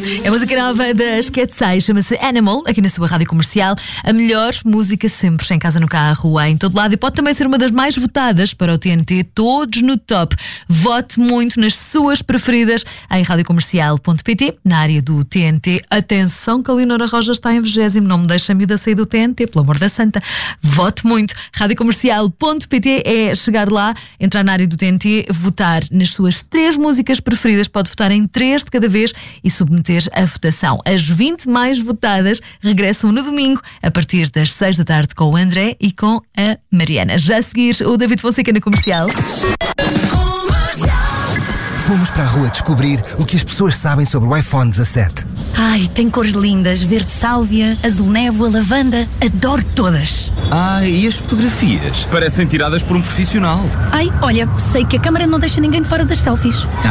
É a música nova das Quetzais, chama-se Animal, aqui na sua rádio comercial. A melhor música sempre, em casa, no carro, em todo lado. E pode também ser uma das mais votadas para o TNT, todos no top. Vote muito nas suas preferidas em radiocomercial.pt, na área do TNT. Atenção que a Leonora Roja está em 20º, não me deixa a miúda sair do TNT, pelo amor da santa. Vote muito. Radiocomercial.pt é chegar lá, entrar na área do TNT, votar nas suas 3 músicas preferidas. Pode votar em 3 de cada vez e submeter a votação. As 20 mais votadas regressam no domingo, a partir das 6 da tarde, com o André e com a Mariana. Já a seguir, o David Fonseca na Comercial. Fomos para a rua descobrir o que as pessoas sabem sobre o iPhone 17. Ai, tem cores lindas, verde sálvia, azul névoa, lavanda, adoro todas. Ai, e as fotografias? Parecem tiradas por um profissional. Ai, olha, sei que a câmara não deixa ninguém de fora das selfies.